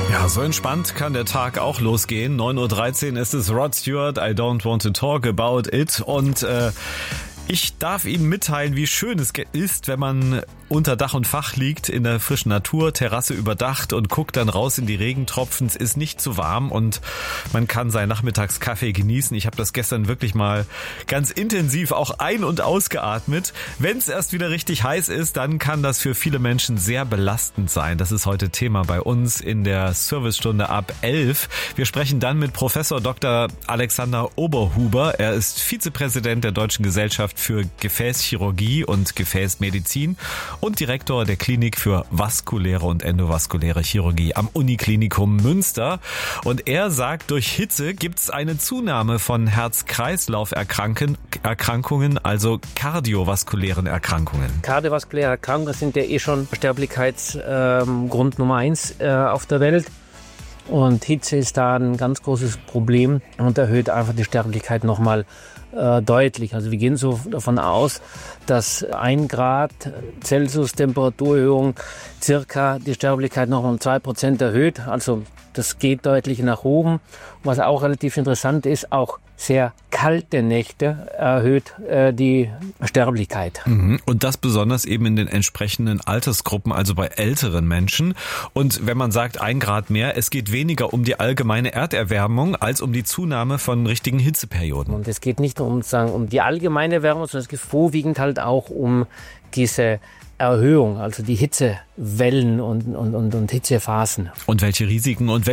Ja, so entspannt kann der Tag auch losgehen. 9:13 Uhr ist es. Rod Stewart, I don't want to talk about it. Und ich darf Ihnen mitteilen, wie schön es ist, wenn man unter Dach und Fach liegt, in der frischen Natur, Terrasse überdacht und guckt dann raus in die Regentropfen. Es ist nicht zu warm und man kann seinen Nachmittagskaffee genießen. Ich habe das gestern wirklich mal ganz intensiv auch ein- und ausgeatmet. Wenn es erst wieder richtig heiß ist, dann kann das für viele Menschen sehr belastend sein. Das ist heute Thema bei uns in der Servicestunde ab 11. Wir sprechen dann mit Professor Dr. Alexander Oberhuber. Er ist Vizepräsident der Deutschen Gesellschaft für Gefäßchirurgie und Gefäßmedizin und Direktor der Klinik für vaskuläre und endovaskuläre Chirurgie am Uniklinikum Münster. Und er sagt, durch Hitze gibt es eine Zunahme von Herz-Kreislauf-Erkrankungen, also kardiovaskulären Erkrankungen. Kardiovaskuläre Erkrankungen sind ja schon Sterblichkeitsgrund Nummer 1 auf der Welt. Und Hitze ist da ein ganz großes Problem und erhöht einfach die Sterblichkeit nochmal deutlich. Also wir gehen so davon aus, dass 1 Grad Celsius Temperaturerhöhung circa die Sterblichkeit noch um 2% erhöht. Also das geht deutlich nach oben. Was auch relativ interessant ist, auch sehr kalte Nächte erhöht die Sterblichkeit. Und das besonders eben in den entsprechenden Altersgruppen, also bei älteren Menschen. Und wenn man sagt 1 Grad mehr, es geht weniger um die allgemeine Erderwärmung als um die Zunahme von richtigen Hitzeperioden. Und es geht nicht um die allgemeine Erwärmung, sondern es geht vorwiegend halt auch um diese Erhöhung, also die Hitzewellen und Hitzephasen. Und welche Risiken und